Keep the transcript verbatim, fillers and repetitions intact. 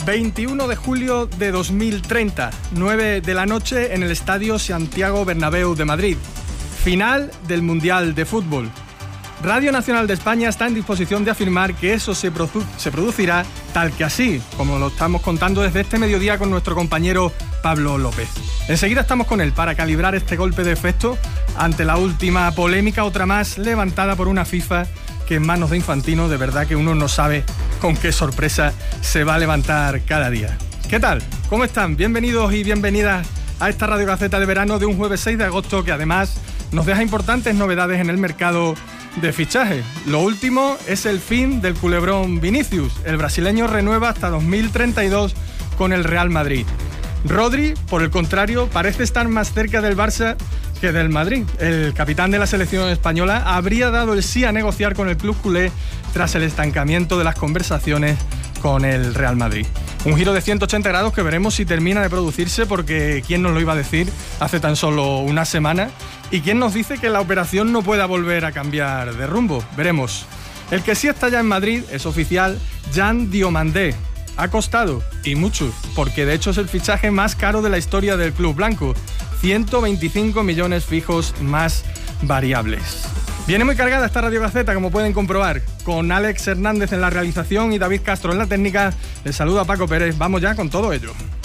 veintiuno de julio de dos mil treinta, nueve de la noche en el Estadio Santiago Bernabéu de Madrid. Final del Mundial de Fútbol. Radio Nacional de España está en disposición de afirmar que eso se, produ- se producirá tal que así, como lo estamos contando desde este mediodía con nuestro compañero Pablo López. Enseguida estamos con él para calibrar este golpe de efecto ante la última polémica, otra más levantada por una FIFA que en manos de Infantino de verdad que uno no sabe con qué sorpresa se va a levantar cada día. ¿Qué tal? ¿Cómo están? Bienvenidos y bienvenidas a esta Radio Gaceta de verano de un jueves seis de agosto que además nos deja importantes novedades en el mercado de fichaje. Lo último es el fin del culebrón Vinicius. El brasileño renueva hasta dos mil treinta y dos con el Real Madrid. Rodri, por el contrario, parece estar más cerca del Barça que del Madrid. El capitán de la selección española habría dado el sí a negociar con el club culé tras el estancamiento de las conversaciones con el Real Madrid. Un giro de ciento ochenta grados que veremos si termina de producirse, porque ¿quién nos lo iba a decir hace tan solo una semana? ¿Y quién nos dice que la operación no pueda volver a cambiar de rumbo? Veremos. El que sí está ya en Madrid es oficial, Jan Diomandé. Ha costado, y mucho, porque de hecho es el fichaje más caro de la historia del club blanco. ciento veinticinco millones fijos más variables. Viene muy cargada esta Radio Gaceta, como pueden comprobar, con Alex Hernández en la realización y David Castro en la técnica. Les saluda Paco Pérez. Vamos ya con todo ello.